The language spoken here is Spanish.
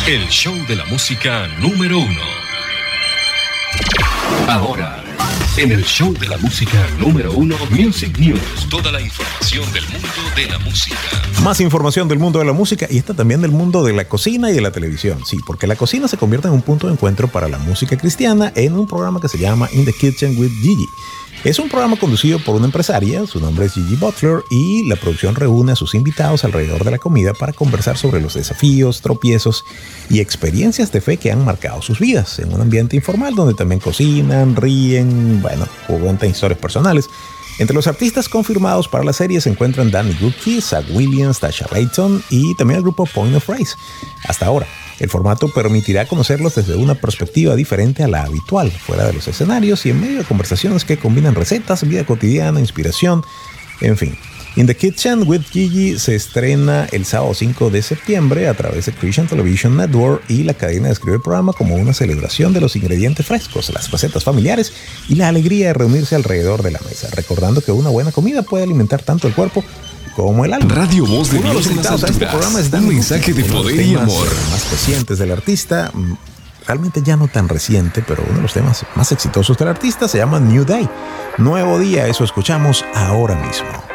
El show de la música número 1. Ahora, en el show de la música número 1, Music News. Toda la información del mundo de la música. Más información del mundo de la música y esta también del mundo de la cocina y de la televisión. Sí, porque la cocina se convierte en un punto de encuentro para la música cristiana en un programa que se llama In the Kitchen with Gigi. Es un programa conducido por una empresaria, su nombre es Gigi Butler, y la producción reúne a sus invitados alrededor de la comida para conversar sobre los desafíos, tropiezos y experiencias de fe que han marcado sus vidas, en un ambiente informal donde también cocinan, ríen, cuentan historias personales. Entre los artistas confirmados para la serie se encuentran Danny Goodkey, Zach Williams, Tasha Layton y también el grupo Point of Rice. Hasta ahora, el formato permitirá conocerlos desde una perspectiva diferente a la habitual, fuera de los escenarios y en medio de conversaciones que combinan recetas, vida cotidiana, inspiración, en fin. In the Kitchen with Gigi se estrena el sábado 5 de septiembre a través de Christian Television Network y la cadena describe el programa como una celebración de los ingredientes frescos, las recetas familiares y la alegría de reunirse alrededor de la mesa, recordando que una buena comida puede alimentar tanto el cuerpo como el alma. Radio Voz de Uno de los Dios en las invitados a este programa es alturas. Danny Un mensaje de Goodkey, uno poder los y temas amor. más recientes del artista, realmente ya no tan reciente, pero uno de los temas más exitosos del artista se llama New Day. Nuevo día, eso escuchamos ahora mismo.